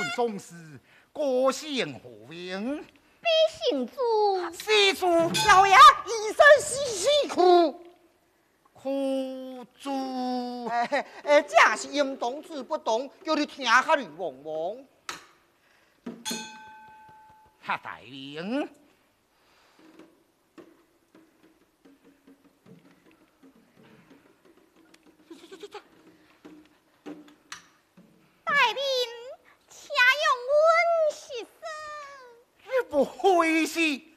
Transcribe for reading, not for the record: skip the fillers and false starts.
问总是个性何名？ 百姓主， 施主， 老爷一身辛苦， 苦主。 正是言懂字不懂，叫你听下绿汪汪。 哈大人， 大人，请用温习声。 不会是